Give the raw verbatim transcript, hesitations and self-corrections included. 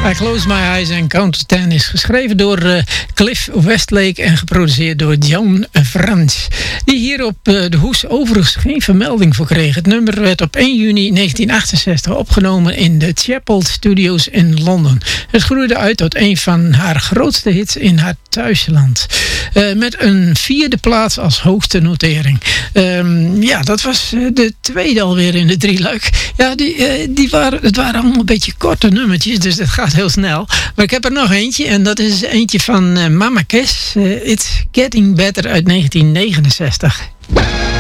I Close My Eyes and Count to Ten is geschreven door uh, Cliff Westlake en geproduceerd door John Frans. Die hier op uh, de hoes overigens geen vermelding voor kreeg. Het nummer werd op één juni negentien achtenzestig opgenomen in de Chapel Studios in Londen. Het groeide uit tot een van haar grootste hits in haar thuisland. Uh, met een vierde plaats als hoogste notering. Um, ja, dat was uh, de tweede alweer in de drieluik. Ja, die, uh, die waren, het waren allemaal een beetje korte nummertjes, dus dat gaat heel snel. Maar ik heb er nog eentje en dat is eentje van uh, Mama Cass. Uh, It's Getting Better uit negentien negenenzestig.